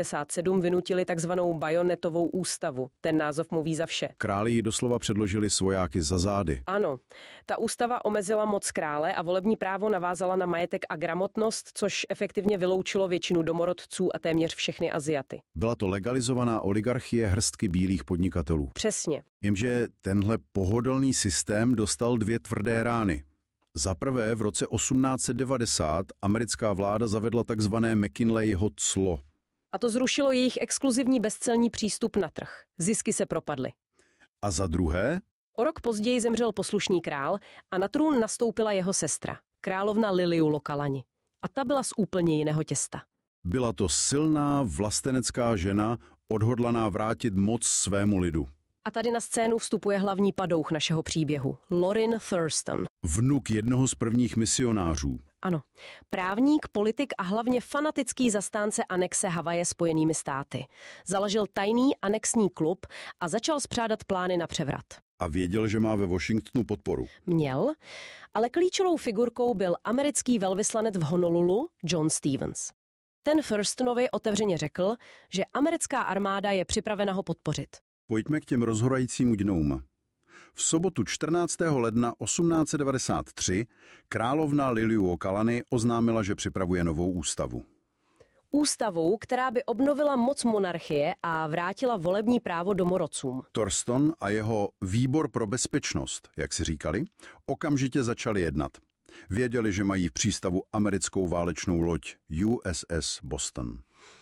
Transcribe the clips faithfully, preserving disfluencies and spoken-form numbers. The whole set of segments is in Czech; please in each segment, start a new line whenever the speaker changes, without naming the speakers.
devadesát sedm vynutili takzvanou bajonetovou ústavu. Ten název mluví za vše.
Králi ji doslova předložili svojáky za zády.
Ano, ta ústava omezila moc krále a volební právo navázala na majetek a gramotnost, což efektivně vyloučilo většinu domorodců a téměř všechny Aziaty.
Byla to legalizovaná oligarchie hrstky bílých podnikatelů.
Přesně.
Jenže tenhle pohodlný systém dostal dvě tvrdé rány. Za prvé v roce osmnáct set devadesát americká vláda zavedla takzvané McKinleyho clo.
A to zrušilo jejich exkluzivní bezcelní přístup na trh. Zisky se propadly.
A za druhé?
O rok později zemřel poslušný král a na trůn nastoupila jeho sestra, královna Liliuokalani. A ta byla z úplně jiného těsta.
Byla to silná vlastenecká žena, odhodlaná vrátit moc svému lidu.
A tady na scénu vstupuje hlavní padouch našeho příběhu, Lorin Thurston.
Vnuk jednoho z prvních misionářů.
Ano, právník, politik a hlavně fanatický zastánce anexe Havaje Spojenými státy. Založil tajný anexní klub a začal spřádat plány na převrat.
A věděl, že má ve Washingtonu podporu.
Měl, ale klíčovou figurkou byl americký velvyslanec v Honolulu John Stevens. Ten Thurstonovi otevřeně řekl, že americká armáda je připravena ho podpořit.
Pojďme k těm rozhorajícím dnům. V sobotu čtrnáctého ledna osmnáct set devadesát tři královna Liliuokalani oznámila, že připravuje novou ústavu.
Ústavu, která by obnovila moc monarchie a vrátila volební právo domorodcům.
Thurston a jeho výbor pro bezpečnost, jak si říkali, okamžitě začali jednat. Věděli, že mají v přístavu americkou válečnou loď U S S Boston.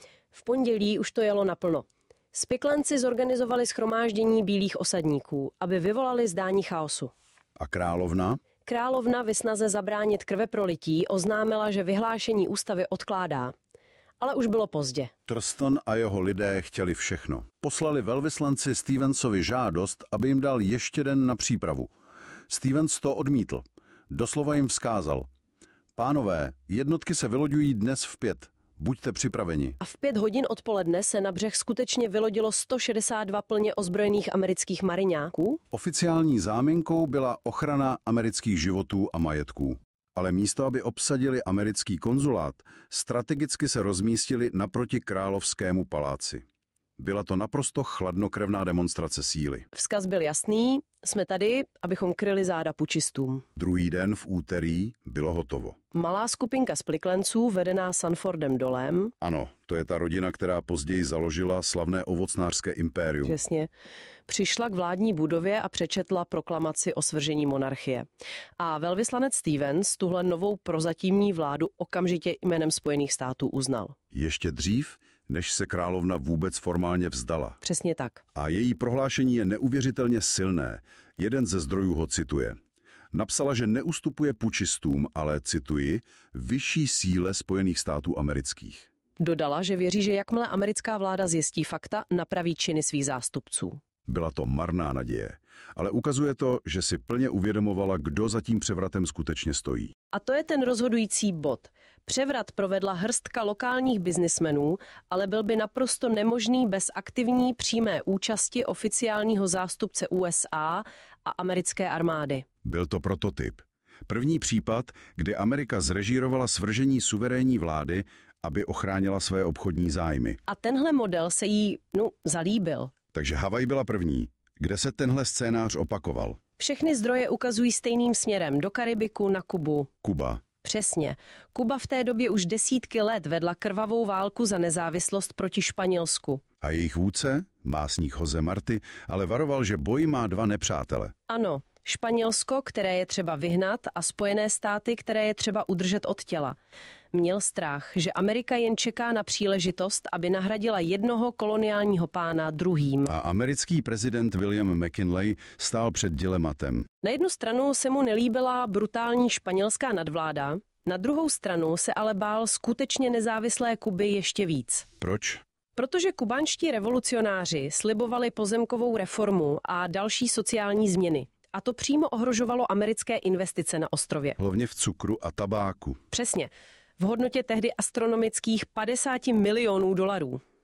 V pondělí už to jelo naplno. Spiklenci zorganizovali shromáždění bílých osadníků, aby vyvolali zdání chaosu.
A královna?
Královna ve snaze zabránit krveprolití oznámila, že vyhlášení ústavy odkládá. Ale už bylo pozdě.
Thurston a jeho lidé chtěli všechno. Poslali velvyslanci Stevensovi žádost, aby jim dal ještě den na přípravu. Stevens to odmítl. Doslova jim vzkázal: pánové, jednotky se vyloďují dnes v pět. Buďte připraveni.
A v pět hodin odpoledne se na břeh skutečně vylodilo sto šedesát dva plně ozbrojených amerických mariňáků.
Oficiální záminkou byla ochrana amerických životů a majetků. Ale místo, aby obsadili americký konzulát, strategicky se rozmístili naproti královskému paláci. Byla to naprosto chladnokrevná demonstrace síly.
Vzkaz byl jasný, jsme tady, abychom kryli záda pučistům.
Druhý den v úterý bylo hotovo.
Malá skupinka spliklenců, vedená Sanfordem Dolem.
Ano, to je ta rodina, která později založila slavné ovocnářské impérium.
Přesně. Přišla k vládní budově a přečetla proklamaci o svržení monarchie. A velvyslanec Stevens tuhle novou prozatímní vládu okamžitě jménem Spojených států uznal.
Ještě dřív, než se královna vůbec formálně vzdala.
Přesně tak.
A její prohlášení je neuvěřitelně silné. Jeden ze zdrojů ho cituje. Napsala, že neustupuje pučistům, ale, cituji, vyšší síle Spojených států amerických.
Dodala, že věří, že jakmile americká vláda zjistí fakta, napraví činy svých zástupců.
Byla to marná naděje, ale ukazuje to, že si plně uvědomovala, kdo za tím převratem skutečně stojí.
A to je ten rozhodující bod. Převrat provedla hrstka lokálních biznismenů, ale byl by naprosto nemožný bez aktivní přímé účasti oficiálního zástupce U S A a americké armády.
Byl to prototyp. První případ, kdy Amerika zrežírovala svržení suverénní vlády, aby ochránila své obchodní zájmy.
A tenhle model se jí, no, zalíbil.
Takže Havaj byla první, kde se tenhle scénář opakoval.
Všechny zdroje ukazují stejným směrem, do Karibiku, na Kubu.
Kuba.
Přesně. Kuba v té době už desítky let vedla krvavou válku za nezávislost proti Španělsku.
A jejich vůdce, básník José Martí, ale varoval, že boj má dva nepřátele.
Ano, Španělsko, které je třeba vyhnat, a Spojené státy, které je třeba udržet od těla. Měl strach, že Amerika jen čeká na příležitost, aby nahradila jednoho koloniálního pána druhým.
A americký prezident William McKinley stál před dilematem.
Na jednu stranu se mu nelíbila brutální španělská nadvláda, na druhou stranu se ale bál skutečně nezávislé Kuby ještě víc.
Proč?
Protože kubanští revolucionáři slibovali pozemkovou reformu a další sociální změny. A to přímo ohrožovalo americké investice na ostrově.
Hlavně v cukru a tabáku.
Přesně. V hodnotě tehdy astronomických padesát milionů dolarů.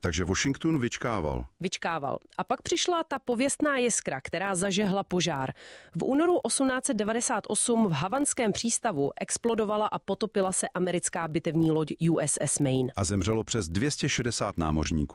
Takže Washington vyčkával.
Vyčkával. A pak přišla ta pověstná jiskra, která zažehla požár. V únoru osmnáct set devadesát osm v havanském přístavu explodovala a potopila se americká bitevní loď U S S Maine.
A zemřelo přes dvě stě šedesát námořníků.